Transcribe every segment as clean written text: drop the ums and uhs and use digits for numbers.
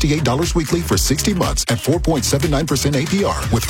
$68 weekly for 60 months at 4.79% APR with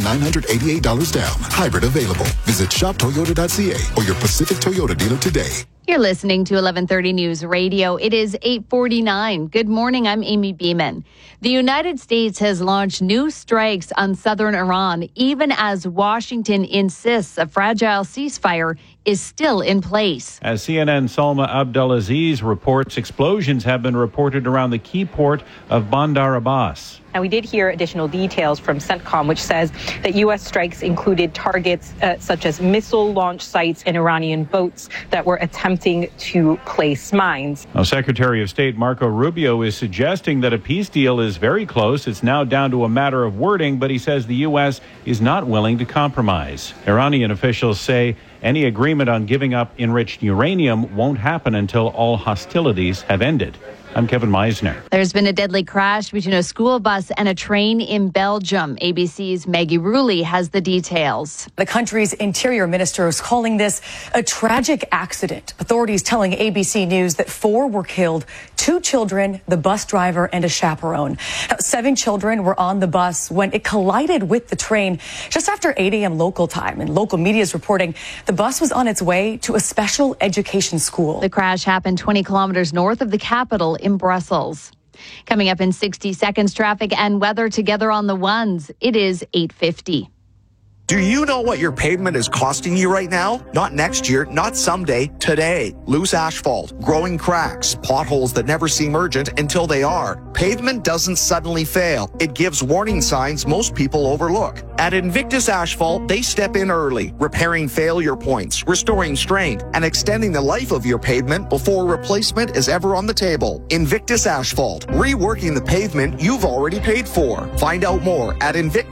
$5,988 down. Hybrid available. Visit shoptoyota.ca or your Pacific Toyota dealer today. You're listening to 1130 News Radio. It is 8:49. Good morning. I'm Amy Beeman. The United States has launched new strikes on southern Iran, even as Washington insists a fragile ceasefire is still in place. As CNN's Salma Abdelaziz reports, explosions have been reported around the key port of Bandar Abbas. Now, we did hear additional details from CENTCOM, which says that U.S. strikes included targets such as missile launch sites and Iranian boats that were attempting to place mines. Now, Secretary of State Marco Rubio is suggesting that a peace deal is very close. It's now down to a matter of wording, but he says the U.S. is not willing to compromise. Iranian officials say any agreement on giving up enriched uranium won't happen until all hostilities have ended. I'm Kevin Meisner. There's been a deadly crash between a school bus and a train in Belgium. ABC's Maggie Rulli has the details. The country's interior minister is calling this a tragic accident. Authorities telling ABC News that 4 were killed, 2 children, the bus driver, and a chaperone. 7 children were on the bus when it collided with the train just after 8 a.m. local time. And local media is reporting the bus was on its way to a special education school. The crash happened 20 kilometers north of the capital in Brussels. Coming up in 60 seconds, traffic and weather together on the ones. It is 8:50. Do you know what your pavement is costing you right now? Not next year, not someday, today. Loose asphalt, growing cracks, potholes that never seem urgent until they are. Pavement doesn't suddenly fail. It gives warning signs most people overlook. At Invictus Asphalt, they step in early, repairing failure points, restoring strength, and extending the life of your pavement before replacement is ever on the table. Invictus Asphalt, reworking the pavement you've already paid for. Find out more at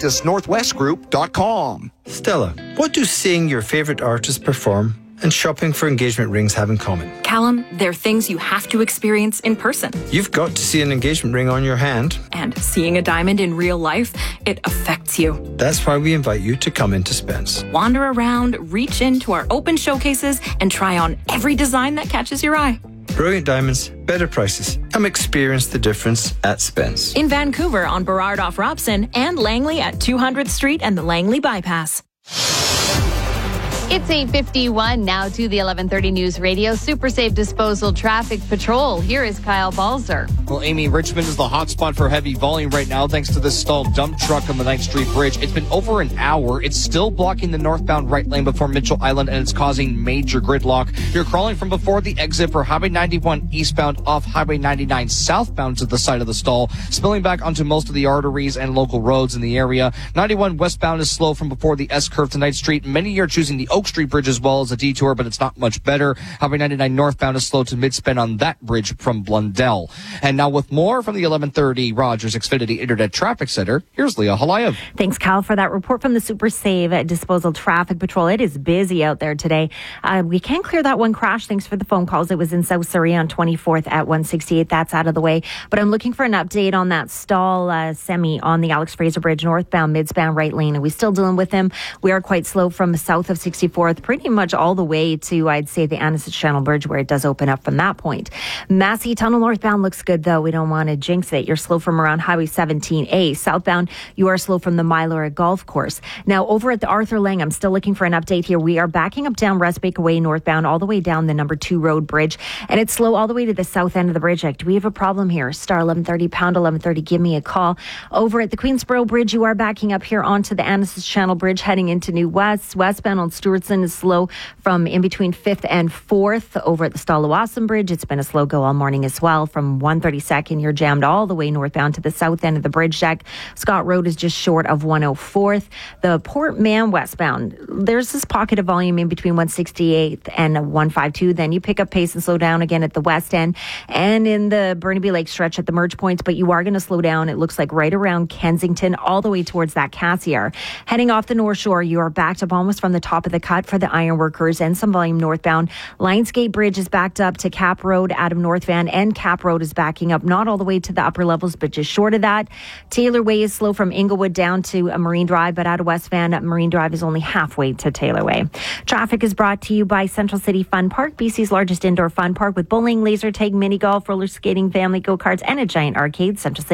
invictusnorthwestgroup.com. Stella, what do seeing your favourite artist perform and shopping for engagement rings have in common? Callum, they're things you have to experience in person. You've got to see an engagement ring on your hand. And seeing a diamond in real life, it affects you. That's why we invite you to come into Spence. Wander around, reach into our open showcases, and try on every design that catches your eye. Brilliant diamonds, better prices. Come experience the difference at Spence. In Vancouver on Burrard off Robson and Langley at 200th Street and the Langley Bypass. It's 8:51 now to the 1130 News Radio Super Safe Disposal Traffic Patrol. Here is Kyle Balzer. Well, Amy, Richmond is the hotspot for heavy volume right now thanks to this stalled dump truck on the 9th Street Bridge. It's been over an hour. It's still blocking the northbound right lane before Mitchell Island, and it's causing major gridlock. You're crawling from before the exit for Highway 91 eastbound off Highway 99 southbound to the side of the stall, spilling back onto most of the arteries and local roads in the area. 91 westbound is slow from before the S-curve to 9th Street. Many are choosing the Oak Street Bridge as well as a detour, but it's not much better. Highway 99 northbound is slow to mid-span on that bridge from Blundell. And now with more from the 1130 Rogers Xfinity Internet Traffic Center, here's Leah Halayev. Thanks, Cal, for that report from the Super Safe Disposal Traffic Patrol. It is busy out there today. We can clear that one crash. Thanks for the phone calls. It was in South Surrey on 24th at 168. That's out of the way. But I'm looking for an update on that stall semi on the Alex Fraser Bridge northbound, midspan right lane. Are we still dealing with them? We are quite slow from south of 64th, pretty much all the way to, I'd say, the Annisich Channel Bridge, where it does open up from that point. Massey Tunnel northbound looks good, though. We don't want to jinx it. You're slow from around Highway 17A. Southbound, you are slow from the Mylora Golf Course. Now, over at the Arthur Lang, I'm still looking for an update here. We are backing up down Resbeck Way northbound, all the way down the number 2 Road Bridge, and it's slow all the way to the south end of the bridge. Do we have a problem here? Star 1130, pound 1130, give me a call. Over at the Queensboro Bridge, you are backing up here onto the Annisich Channel Bridge, heading into New West. Westbound on Stewartson is slow from in between 5th and 4th. Over at the Stallawasam Bridge, it's been a slow go all morning as well. From 132nd, you're jammed all the way northbound to the south end of the bridge deck. Scott Road is just short of 104th. The Port Mann westbound, there's this pocket of volume in between 168th and 152. Then you pick up pace and slow down again at the west end and in the Burnaby Lake stretch at the merge points, but you are going to slow down. It looks like right around Kensington, all the way towards that Cassiar. Heading off the North Shore, you are backed up almost from the top of the cut for the ironworkers and some volume northbound. Lionsgate Bridge is backed up to Cap Road out of North Van, and Cap Road is backing up, not all the way to the upper levels, but just short of that. Taylor Way is slow from Inglewood down to Marine Drive, but out of West Van, Marine Drive is only halfway to Taylor Way. Traffic is brought to you by Central City Fun Park, BC's largest indoor fun park with bowling, laser tag, mini golf, roller skating, family go-karts, and a giant arcade. Central City